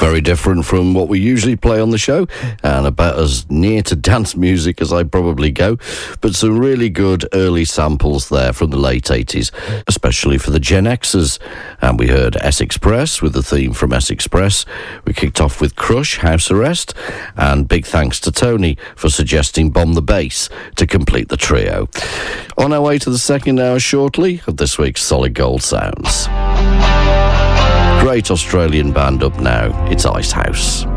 Very different from what we usually play on the show, and about as near to dance music as I probably go, but some really good early samples there from the late 80s, especially for the Gen Xers. And we heard S-Express with the theme from S-Express. We kicked off with Crush, House Arrest, and big thanks to Tony for suggesting Bomb the Bass to complete the trio. On our way to the second hour shortly of this week's Solid Gold Sounds. Great Australian band up now, it's Icehouse.